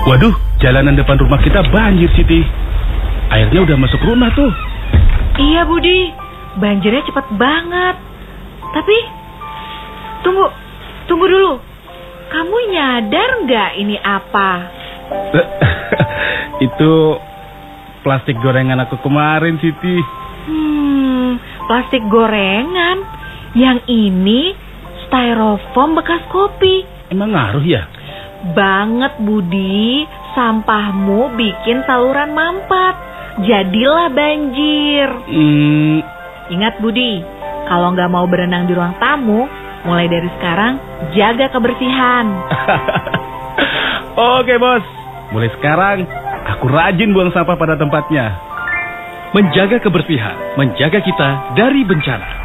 Waduh, jalanan depan rumah kita banjir, Siti. Airnya udah masuk rumah tuh. Iya, Budi. Banjirnya cepat banget. Tapi, tunggu dulu. Kamu nyadar nggak ini apa? Itu plastik gorengan aku kemarin, Siti. Plastik gorengan? Yang ini styrofoam bekas kopi. Emang ngaruh ya? Banget, Budi. Sampahmu bikin saluran mampet. Jadilah banjir. Ingat, Budi, kalau nggak mau berenang di ruang tamu, mulai dari sekarang jaga kebersihan. Oke, Bos. Mulai sekarang aku rajin buang sampah pada tempatnya. Menjaga kebersihan, menjaga kita dari bencana.